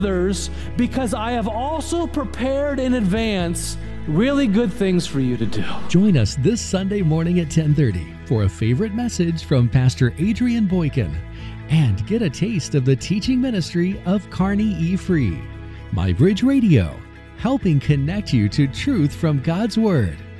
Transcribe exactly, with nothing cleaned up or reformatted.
others, because I have also prepared in advance really good things for you to do. Join us this Sunday morning at ten thirty for a favorite message from Pastor Adrian Boykin, and get a taste of the teaching ministry of Carney E. Free. My Bridge Radio, helping connect you to truth from God's Word.